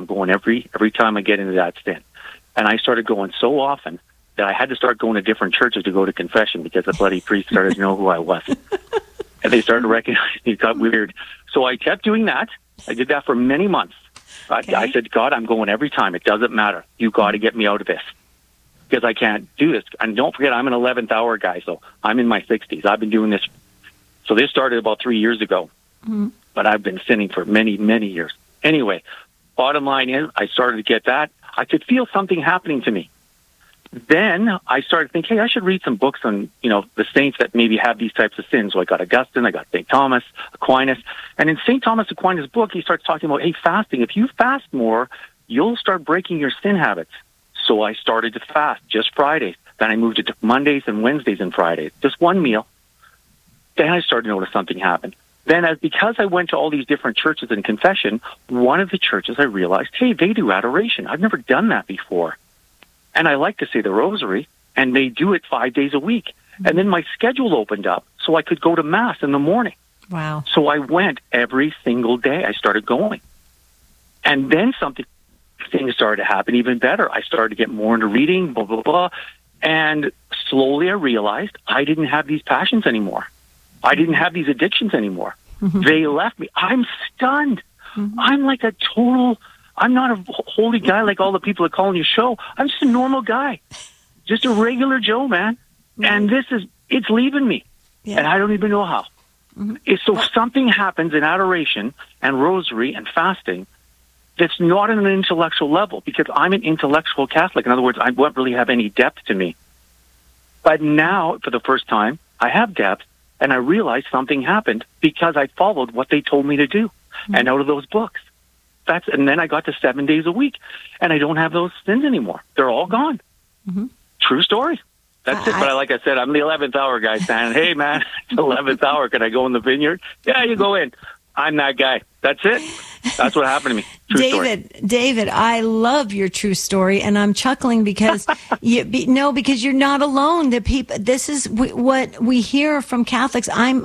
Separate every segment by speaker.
Speaker 1: I'm going every time I get into that sin. And I started going so often that I had to start going to different churches to go to confession because the bloody priest started to know who I was. And they started recognizing me. It got weird. So I kept doing that. I did that for many months.
Speaker 2: Okay.
Speaker 1: I said, God, I'm going every time. It doesn't matter. You got to get me out of this because I can't do this. And don't forget, I'm an 11th hour guy, so I'm in my 60s. I've been doing this. So this started about 3 years ago, but I've been sinning for many, many years. Anyway, bottom line is I started to get that. I could feel something happening to me. Then I started thinking, hey, I should read some books on, the saints that maybe have these types of sins. So I got Augustine, I got St. Thomas Aquinas. And in St. Thomas Aquinas' book, he starts talking about, hey, fasting. If you fast more, you'll start breaking your sin habits. So I started to fast just Fridays. Then I moved it to Mondays and Wednesdays and Fridays, just one meal. Then I started to notice something happened. Then because I went to all these different churches in confession, one of the churches I realized, hey, they do adoration. I've never done that before. And I like to say the rosary, and they do it 5 days a week. And then my schedule opened up so I could go to Mass in the morning.
Speaker 2: Wow.
Speaker 1: So I went every single day. I started going. And then things started to happen even better. I started to get more into reading, blah, blah, blah. And slowly I realized I didn't have these passions anymore. I didn't have these addictions anymore. They left me. I'm stunned. I'm like I'm not a holy guy like all the people that call on your show. I'm just a normal guy. Just a regular Joe, man. And it's leaving me. Yeah. And I don't even know how. So something happens in adoration and rosary and fasting that's not on an intellectual level because I'm an intellectual Catholic. In other words, I won't really have any depth to me. But now, for the first time, I have depth, and I realized something happened because I followed what they told me to do. And out of those books. And then I got to 7 days a week, and I don't have those sins anymore. They're all gone. True story. That's it. But like I said, I'm the 11th hour guy saying, hey, man, it's 11th hour. Can I go in the vineyard? Yeah, you go in. I'm that guy. That's it. That's what happened to me.
Speaker 2: David, I love your true story, and I'm chuckling because because you're not alone. This is what we hear from Catholics.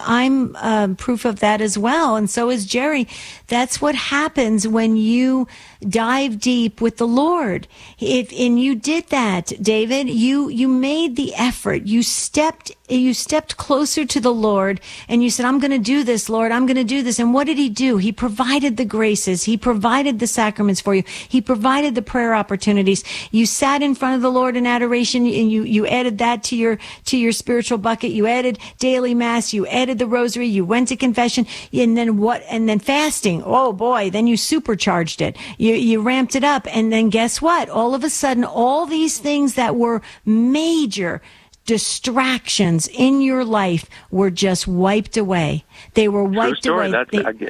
Speaker 2: I'm proof of that as well, and so is Jerry. That's what happens when you dive deep with the Lord. And you did that, David. You made the effort. You stepped closer to the Lord, and you said, I'm going to do this, Lord. I'm going to do this. And what did he do? He provided the graces. He provided the sacraments for you. He provided the prayer opportunities. You sat in front of the Lord in adoration, and you added that to your spiritual bucket. You added daily mass. You added the rosary. You went to confession, and then fasting. Oh boy. Then you supercharged it. You ramped it up. And then guess what? All of a sudden, all these things that were major distractions in your life were just wiped away. They were wiped away.
Speaker 1: That's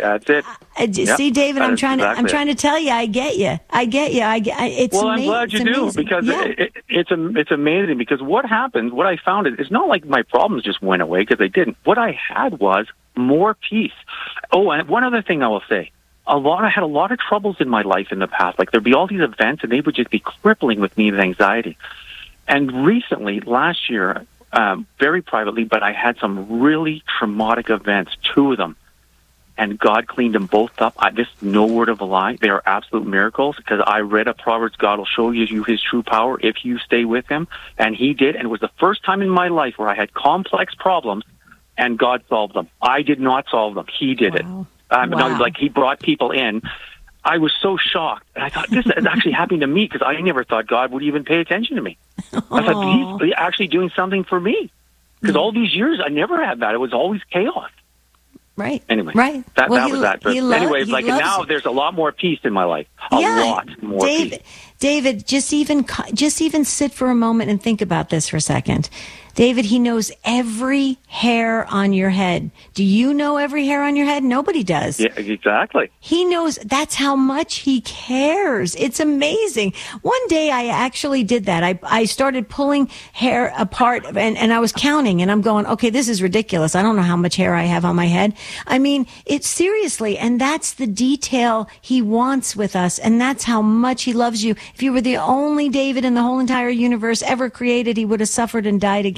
Speaker 1: it.
Speaker 2: See, David, I'm trying to tell you, I get you. It's
Speaker 1: I'm glad you do because it's amazing. Because what I found is it's not like my problems just went away because they didn't. What I had was more peace. Oh, and one other thing I will say. I had a lot of troubles in my life in the past. Like there'd be all these events and they would just be crippling with me with anxiety. And recently, last year, very privately, but I had some really traumatic events, 2 of them. And God cleaned them both up. This is no word of a lie. They are absolute miracles because I read a Proverbs, God will show you his true power if you stay with him. And he did. And it was the first time in my life where I had complex problems and God solved them. I did not solve them. He did it. Like he brought people in. I was so shocked. And I thought, this is actually happening to me because I never thought God would even pay attention to me. I thought, he's actually doing something for me. Because all these years, I never had that. It was always chaos.
Speaker 2: Right.
Speaker 1: Anyway,
Speaker 2: right.
Speaker 1: That was that. But anyways, now there's a lot more peace in my life. A lot more peace.
Speaker 2: David, just even sit for a moment and think about this for a second. David, he knows every hair on your head. Do you know every hair on your head? Nobody does.
Speaker 1: Yeah, exactly.
Speaker 2: He knows. That's how much he cares. It's amazing. One day I actually did that. I started pulling hair apart and I was counting and I'm going, okay, this is ridiculous. I don't know how much hair I have on my head. I mean, it's seriously, and that's the detail he wants with us. And that's how much he loves you. If you were the only David in the whole entire universe ever created, he would have suffered and died again.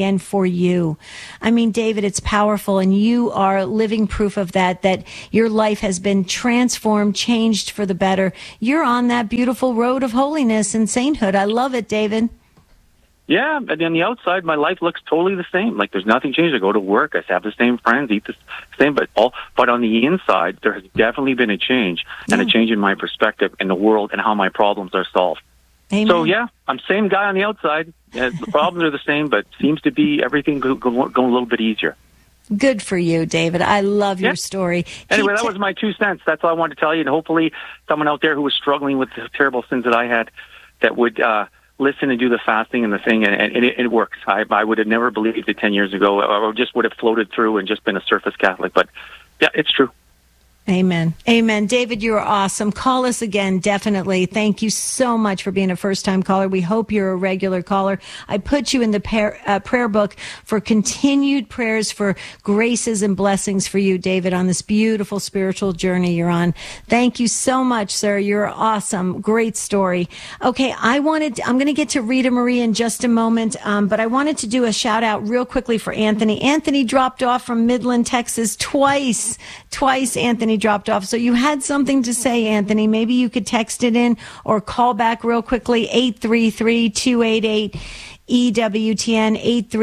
Speaker 2: again for you. I mean, David, it's powerful, and you are living proof of that your life has been transformed, changed for the better. You're on that beautiful road of holiness and sainthood. I love it, David.
Speaker 1: Yeah, and on the outside, my life looks totally the same. Like there's nothing changed. I go to work, I have the same friends, eat the same, but on the inside, there has definitely been a change and a change in my perspective in the world and how my problems are solved.
Speaker 2: Amen.
Speaker 1: So yeah, I'm same guy on the outside. Yeah, the problems are the same, but seems to be everything going a little bit easier.
Speaker 2: Good for you, David. I love your story.
Speaker 1: Anyway, that was my 2 cents. That's all I wanted to tell you, and hopefully someone out there who was struggling with the terrible sins that I had that would listen and do the fasting and the thing, and it works. I would have never believed it 10 years ago, or just would have floated through and just been a surface Catholic. But yeah, it's true.
Speaker 2: Amen. Amen. David, you're awesome. Call us again, definitely. Thank you so much for being a first-time caller. We hope you're a regular caller. I put you in the prayer book for continued prayers for graces and blessings for you, David, on this beautiful spiritual journey you're on. Thank you so much, sir. You're awesome. Great story. Okay, I'm going to get to Rita Marie in just a moment, but I wanted to do a shout-out real quickly for Anthony. Anthony dropped off from Midland, Texas twice. Anthony dropped off. So you had something to say, Anthony. Maybe you could text it in or call back real quickly, 833-288 EWTN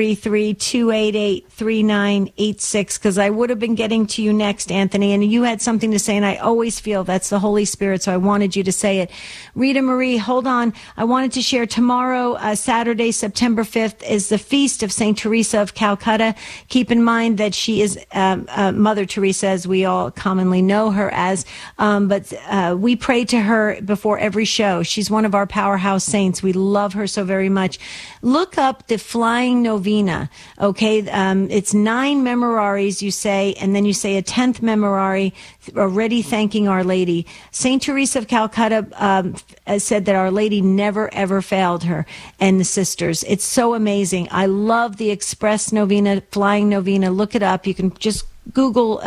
Speaker 2: 833-288-3986, because I would have been getting to you next, Anthony, and you had something to say, and I always feel that's the Holy Spirit, so I wanted you to say it. Rita Marie, hold on. I wanted to share tomorrow, Saturday, September 5th, is the feast of St. Teresa of Calcutta. Keep in mind that she is Mother Teresa, as we all commonly know her as, but we pray to her before every show. She's one of our powerhouse saints. We love her so very much. Look up the Flying Novena, okay? It's 9 memoraries, you say, and then you say a 10th memorare, already thanking Our Lady. St. Teresa of Calcutta said that Our Lady never, ever failed her and the sisters. It's so amazing. I love the Express Novena, Flying Novena. Look it up. You can just Google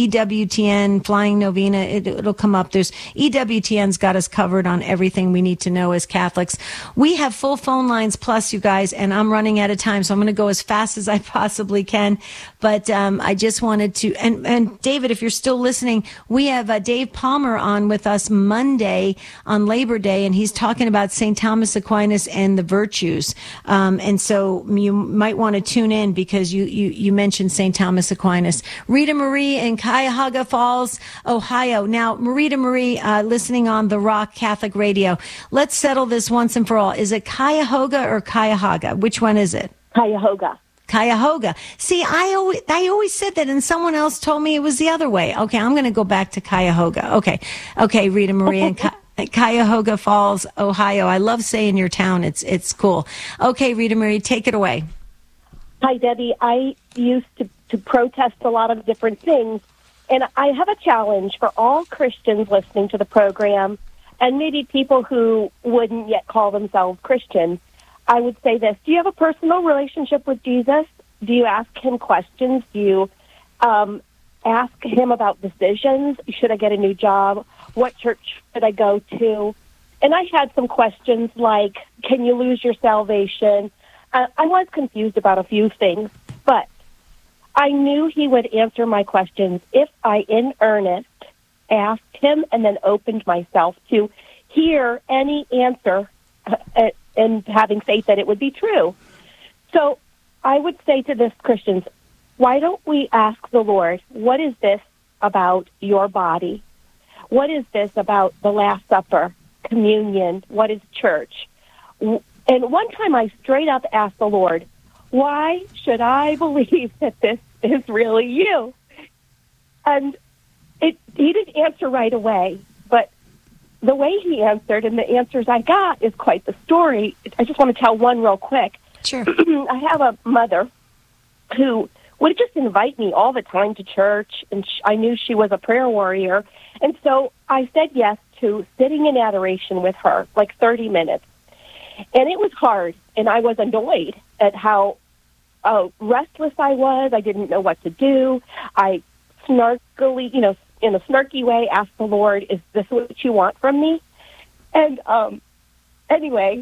Speaker 2: EWTN Flying Novena. It'll come up. There's EWTN's got us covered on everything we need to know as Catholics. We have full phone lines plus, you guys, and I'm running out of time, so I'm going to go as fast as I possibly can. But I just wanted to, and David, if you're still listening, we have Dave Palmer on with us Monday on Labor Day, and he's talking about St. Thomas Aquinas and the virtues. And so you might want to tune in because you mentioned St. Thomas Aquinas. Rita Marie in Cuyahoga Falls, Ohio. Now, Rita Marie, listening on The Rock Catholic Radio. Let's settle this once and for all. Is it Cuyahoga or Cuyahoga? Which one is it?
Speaker 3: Cuyahoga.
Speaker 2: Cuyahoga. See, I always said that, and someone else told me it was the other way. Okay, I'm going to go back to Cuyahoga. Okay, Rita Marie in Cuyahoga Falls, Ohio. I love saying your town. It's cool. Okay, Rita Marie, take it away.
Speaker 3: Hi, Debbie. I used to protest a lot of different things, and I have a challenge for all Christians listening to the program, and maybe people who wouldn't yet call themselves Christians. I would say this: do you have a personal relationship with Jesus? Do you ask him questions? Do you ask him about decisions? Should I get a new job? What church should I go to? And I had some questions like, can you lose your salvation? I was confused about a few things, but I knew he would answer my questions if I, in earnest, asked him and then opened myself to hear any answer and having faith that it would be true. So I would say to this Christians, why don't we ask the Lord, what is this about your body? What is this about the Last Supper, communion? What is church? And one time I straight up asked the Lord, why should I believe that this is really you? And he didn't answer right away, but the way he answered and the answers I got is quite the story. I just want to tell one real quick.
Speaker 2: Sure.
Speaker 3: I have a mother who would just invite me all the time to church, and I knew she was a prayer warrior. And so I said yes to sitting in adoration with her, like 30 minutes. And it was hard, and I was annoyed at how restless I was. I didn't know what to do. I snarkily, in a snarky way, asked the Lord, is this what you want from me? And anyway,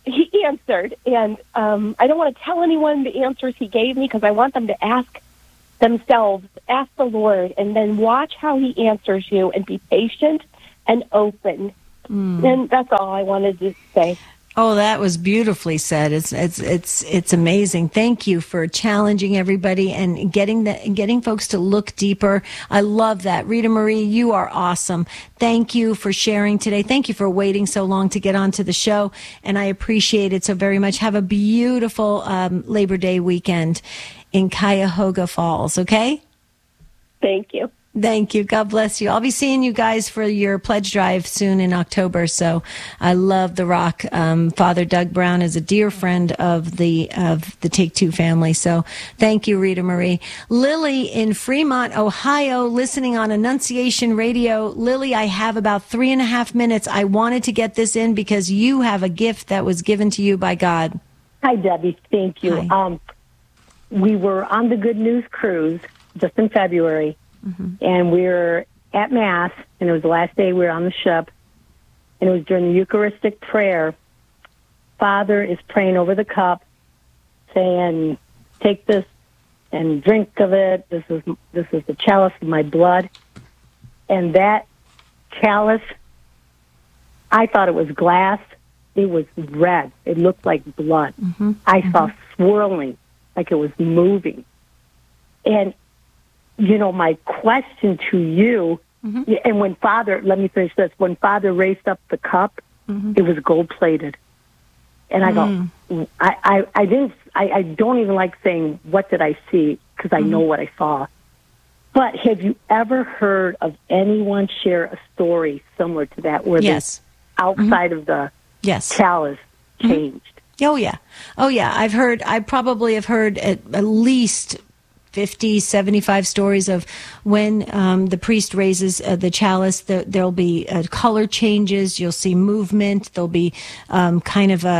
Speaker 3: he answered, and I don't want to tell anyone the answers he gave me because I want them to ask themselves, ask the Lord, and then watch how he answers you and be patient and open. And that's all I wanted to say.
Speaker 2: Oh, that was beautifully said. It's amazing. Thank you for challenging everybody and getting folks to look deeper. I love that. Rita Marie, you are awesome. Thank you for sharing today. Thank you for waiting so long to get onto the show, and I appreciate it so very much. Have a beautiful Labor Day weekend in Cuyahoga Falls, okay?
Speaker 3: Thank you.
Speaker 2: Thank you. God bless you. I'll be seeing you guys for your pledge drive soon in October. So I love the rock. Father Doug Brown is a dear friend of the Take Two family. So thank you, Rita Marie. Lily in Fremont, Ohio, listening on Annunciation Radio. Lily, I have about 3.5 minutes. I wanted to get this in because you have a gift that was given to you by God.
Speaker 4: Hi, Debbie. Thank you.
Speaker 2: Hi.
Speaker 4: We were on the Good News Cruise just in February. And we were at Mass, and it was the last day we were on the ship, and it was during the Eucharistic prayer. Father is praying over the cup, saying, "Take this and drink of it. This is the chalice of my blood." And that chalice, I thought it was glass. It was red. It looked like blood. I saw swirling, like it was moving. And you know, my question to you, and when Father, let me finish this, when Father raised up the cup, it was gold-plated. And I go, I don't even like saying, what did I see? Because I know what I saw. But have you ever heard of anyone share a story similar to that where the outside of the chalice changed?
Speaker 2: Oh, yeah. I probably have heard at least 50, 75 stories of when the priest raises the chalice, there'll be color changes. You'll see movement. There'll be kind of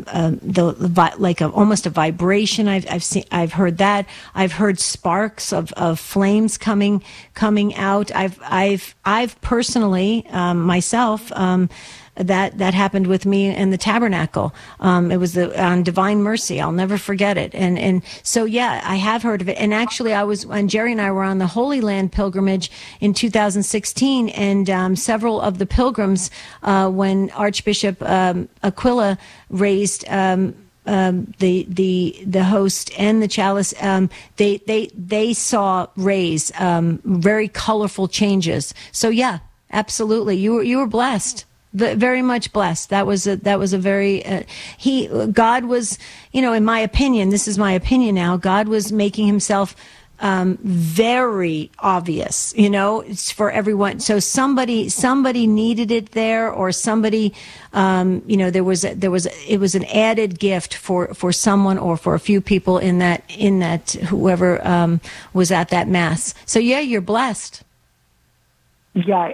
Speaker 2: almost a vibration. I've heard that. I've heard sparks of flames coming out. I've personally myself. That happened with me in the tabernacle. It was on Divine Mercy. I'll never forget it. And so, yeah, I have heard of it. And actually, when Jerry and I were on the Holy Land pilgrimage in 2016, and several of the pilgrims, when Archbishop Aquila raised the host and the chalice, they saw rays, very colorful changes. So yeah, absolutely, you were blessed. Very much blessed. That was a very God was, in my opinion, this is my opinion now, God was making himself very obvious, it's for everyone. So somebody needed it there, or somebody, it was an added gift for someone or for a few people in that whoever was at that Mass. So yeah, you're blessed.
Speaker 4: Yeah,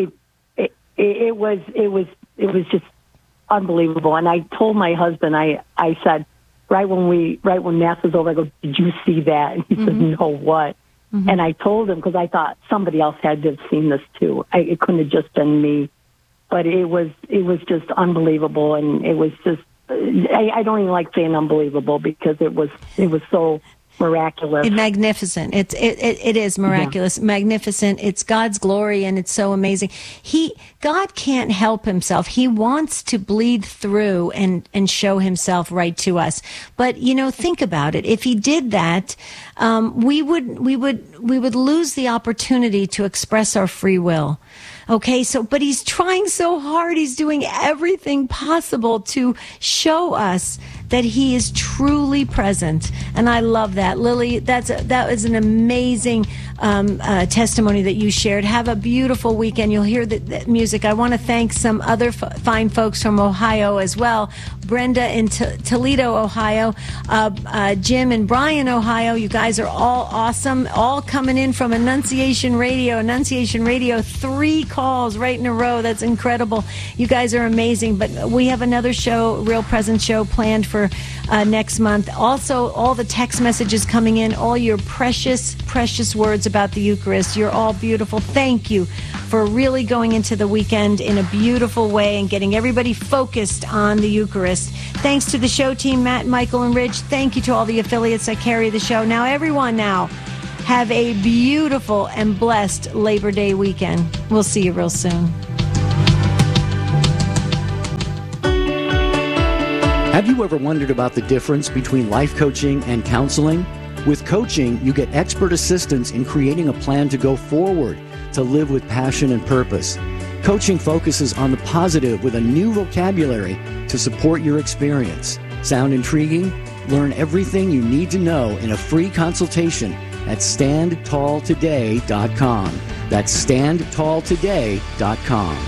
Speaker 4: it was just unbelievable. And I told my husband, I said, right when Mass was over, I go, "Did you see that?" And he said, "No, what?" And I told him, because I thought somebody else had to have seen this too. It couldn't have just been me, but it was just unbelievable. And it was just, I don't even like saying unbelievable, because it was so miraculous.
Speaker 2: Magnificent. It is miraculous, magnificent. It's God's glory, and it's so amazing. God can't help himself. He wants to bleed through and show himself right to us. But think about it. If he did that, we would lose the opportunity to express our free will. Okay, but he's trying so hard. He's doing everything possible to show us that he is truly present. And I love that. Lily, that was an amazing testimony that you shared. Have a beautiful weekend. You'll hear the music. I want to thank some other fine folks from Ohio as well. Brenda in Toledo, Ohio. Jim and Brian, Ohio. You guys are all awesome. All coming in from Annunciation Radio. Annunciation Radio, 3 calls right in a row. That's incredible. You guys are amazing. But we have another show, Real Presence show, planned for next month. Also, all the text messages coming in, all your precious, precious words about the Eucharist. You're all beautiful. Thank you for really going into the weekend in a beautiful way and getting everybody focused on the Eucharist. Thanks to the show team, Matt, Michael, and Rich. Thank you to all the affiliates that carry the show. Now, everyone have a beautiful and blessed Labor Day weekend. We'll see you real soon.
Speaker 5: Have you ever wondered about the difference between life coaching and counseling? With coaching, you get expert assistance in creating a plan to go forward, to live with passion and purpose. Coaching focuses on the positive with a new vocabulary to support your experience. Sound intriguing? Learn everything you need to know in a free consultation at standtalltoday.com. That's standtalltoday.com.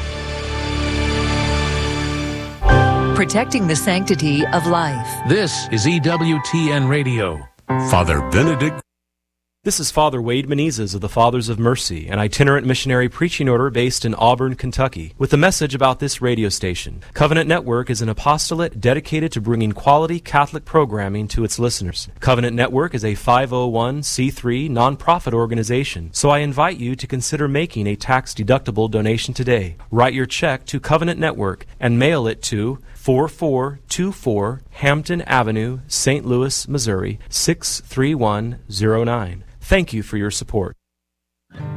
Speaker 6: Protecting the sanctity of life.
Speaker 7: This is EWTN Radio.
Speaker 8: Father Benedict.
Speaker 9: This is Father Wade Menezes of the Fathers of Mercy, an itinerant missionary preaching order based in Auburn, Kentucky, with a message about this radio station. Covenant Network is an apostolate dedicated to bringing quality Catholic programming to its listeners. Covenant Network is a 501c3 nonprofit organization, so I invite you to consider making a tax-deductible donation today. Write your check to Covenant Network and mail it to 4424 Hampton Avenue, St. Louis, Missouri 63109. Thank you for your support.